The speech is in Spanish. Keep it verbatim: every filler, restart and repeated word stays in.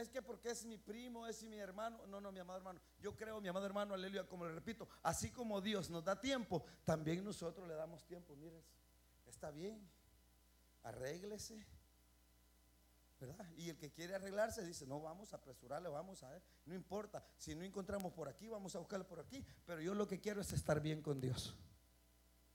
es que porque es mi primo, es mi hermano. No, no, mi amado hermano, yo creo, mi amado hermano, aleluya, como le repito, así como Dios nos da tiempo, también nosotros le damos tiempo. Mire, está bien, arréglese, ¿verdad? Y el que quiere arreglarse dice, no, vamos a apresurarle, vamos a ver, no importa, si no encontramos por aquí, vamos a buscarlo por aquí, pero yo lo que quiero es estar bien con Dios.